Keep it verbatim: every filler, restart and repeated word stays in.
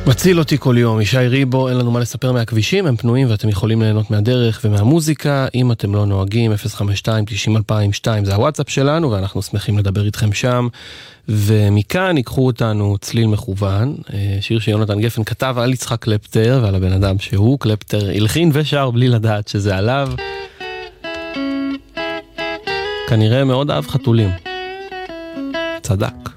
מציל אותי כל יום, ישי ריבו, אין לנו מה לספר מהכבישים, הם פנויים ואתם יכולים ליהנות מהדרך ומהמוזיקה, אם אתם לא נוהגים, אפס חמש שתיים תשעים אלפיים ושתיים, זה הוואטסאפ שלנו ואנחנו שמחים לדבר איתכם שם, ומכאן ייקחו אותנו צליל מכוון, שיר שיונתן גפן כתב על יצחק קלפטר ועל הבן אדם שהוא, קלפטר הלחין ושר בלי לדעת שזה עליו, כנראה מאוד אהב חתולים, צדק.